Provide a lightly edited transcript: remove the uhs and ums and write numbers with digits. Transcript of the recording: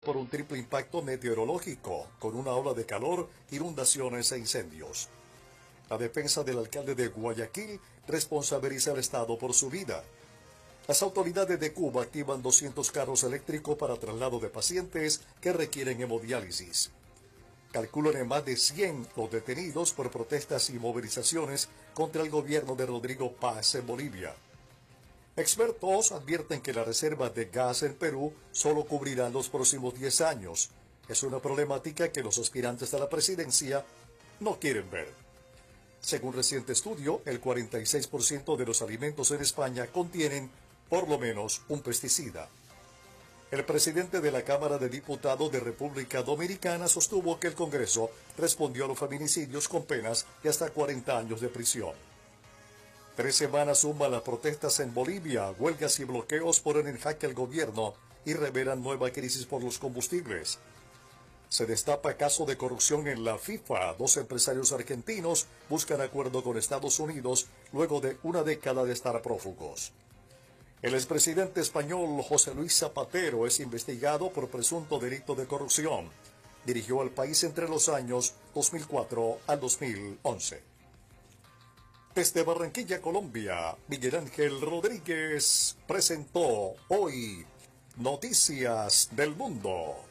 por un triple impacto meteorológico, con una ola de calor, inundaciones e incendios. La defensa del alcalde de Guayaquil responsabiliza al Estado por su vida. Las autoridades de Cuba activan 200 carros eléctricos para traslado de pacientes que requieren hemodiálisis. Calculan en más de 100 los detenidos por protestas y movilizaciones contra el gobierno de Rodrigo Paz en Bolivia. Expertos advierten que las reservas de gas en Perú solo cubrirán los próximos 10 años. Es una problemática que los aspirantes a la presidencia no quieren ver. Según reciente estudio, el 46% de los alimentos en España contienen por lo menos un pesticida. El presidente de la Cámara de Diputados de República Dominicana sostuvo que el Congreso respondió a los feminicidios con penas de hasta 40 años de prisión. 3 semanas suman las protestas en Bolivia, huelgas y bloqueos ponen en jaque al gobierno y revelan nueva crisis por los combustibles. Se destapa caso de corrupción en la FIFA. 2 empresarios argentinos buscan acuerdo con Estados Unidos luego de una década de estar prófugos. El expresidente español José Luis Zapatero es investigado por presunto delito de corrupción. Dirigió al país entre los años 2004 al 2011. Desde Barranquilla, Colombia, Miguel Ángel Rodríguez presentó Hoy Noticias del Mundo.